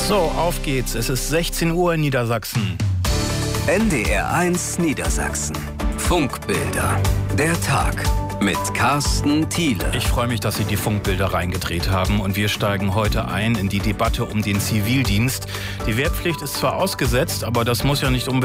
So, auf geht's. Es ist 16 Uhr in Niedersachsen. NDR 1 Niedersachsen. Funkbilder. Der Tag mit Carsten Thiele. Ich freue mich, dass Sie die Funkbilder reingedreht haben und wir steigen heute ein in die Debatte um den Zivildienst. Die Wehrpflicht ist zwar ausgesetzt, aber das muss ja nicht unbedingt